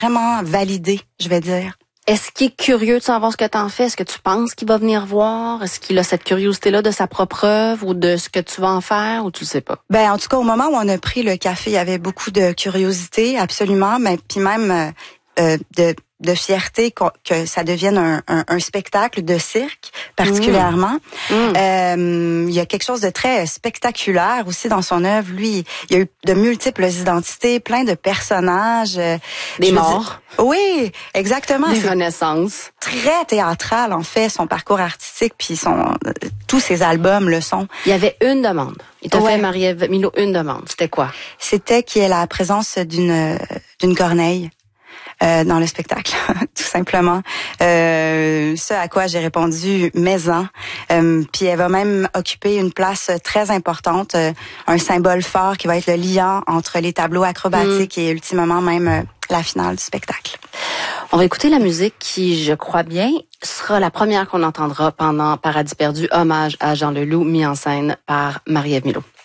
vraiment validé, je vais dire. Est-ce qu'il est curieux de savoir ce que tu en fais? Est-ce que tu penses qu'il va venir voir? Est-ce qu'il a cette curiosité-là de sa propre œuvre ou de ce que tu vas en faire ou tu sais pas? Ben, en tout cas, au moment où on a pris le café, il y avait beaucoup de curiosité, absolument, mais puis même de fierté que ça devienne un spectacle de cirque, particulièrement. Il y a quelque chose de très spectaculaire aussi dans son œuvre. Lui, il y a eu de multiples identités, plein de personnages. Des morts. Oui, exactement. Des renaissances. Très théâtral, en fait, son parcours artistique, puis tous ses albums le sont. Il y avait une demande. Il t'a fait, Marie-Ève Milot, une demande. C'était quoi? C'était qu'il y ait la présence d'une corneille. Dans le spectacle, tout simplement. Ce à quoi j'ai répondu maison. Puis elle va même occuper une place très importante, un symbole fort qui va être le lien entre les tableaux acrobatiques et ultimement même la finale du spectacle. On va écouter la musique qui, je crois bien, sera la première qu'on entendra pendant Paradis perdu, hommage à Jean Leloup, mis en scène par Marie-Ève Milot.